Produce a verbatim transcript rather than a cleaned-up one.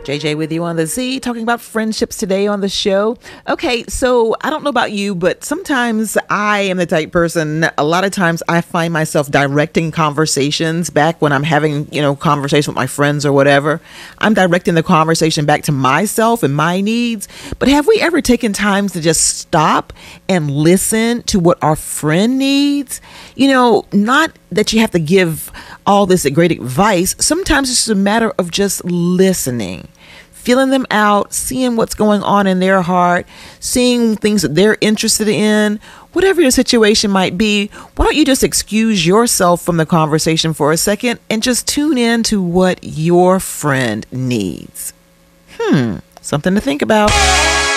J J with you on the Z, talking about friendships today on the show. Okay, so I don't know about you, but sometimes I am the type person, a lot of times I find myself directing conversations back when I'm having, you know, conversation with my friends or whatever. I'm directing the conversation back to myself and my needs. But have we ever taken time to just stop and listen to what our friend needs? You know, not that you have to give all this great advice. Sometimes it's just a matter of just listening, feeling them out, seeing what's going on in their heart, seeing things that they're interested in, whatever your situation might be. Why don't you just excuse yourself from the conversation for a second and just tune in to what your friend needs? Hmm, something to think about.